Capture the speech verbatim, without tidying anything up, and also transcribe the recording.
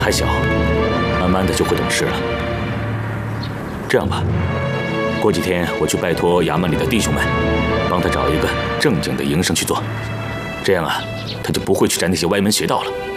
还小，慢慢的就会懂事了。这样吧，过几天我去拜托衙门里的弟兄们，帮他找一个正经的营生去做，这样啊，他就不会去沾那些歪门邪道了。